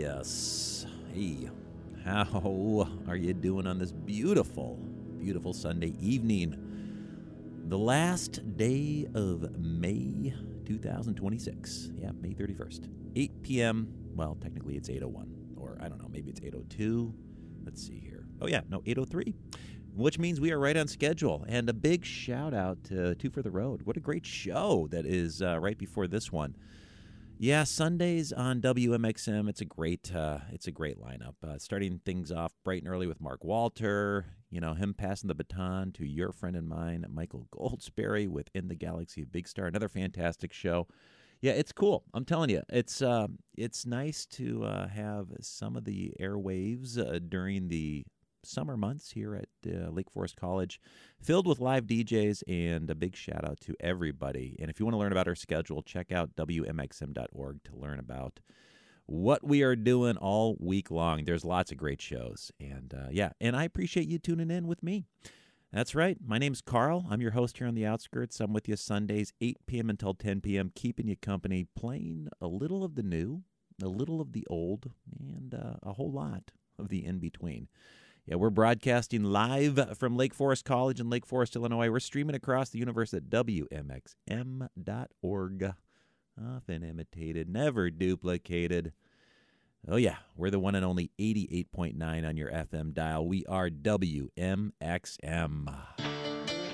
Yes. Hey, how are you doing on this beautiful, beautiful Sunday evening? The last day of May 2026. Yeah, May 31st. 8 p.m. Well, technically it's 8:01. Or I don't know, maybe it's 8:02. Let's see here. Oh, yeah, no, 8:03. Which means we are right on schedule. And a big shout out to Two for the Road. What a great show that is right before this one. Yeah, Sundays on WMXM. It's a great lineup. Starting things off bright and early with Mark Walter. You know, him passing the baton to your friend and mine, Michael Goldsberry, with In the Galaxy of Big Star. Another fantastic show. Yeah, it's cool. I'm telling you, it's nice to have some of the airwaves during the summer months here at Lake Forest College, filled with live DJs, and a big shout out to everybody. And if you want to learn about our schedule, check out WMXM.org to learn about what we are doing all week long. There's lots of great shows. And and I appreciate you tuning in with me. That's right. My name's Carl. I'm your host here on the Outskirts. I'm with you Sundays, 8 p.m. until 10 p.m., keeping you company, playing a little of the new, a little of the old, and a whole lot of the in-between. Yeah, we're broadcasting live from Lake Forest College in Lake Forest, Illinois. We're streaming across the universe at WMXM.org. Often imitated, never duplicated. Oh, yeah, we're the one and only 88.9 on your FM dial. We are WMXM.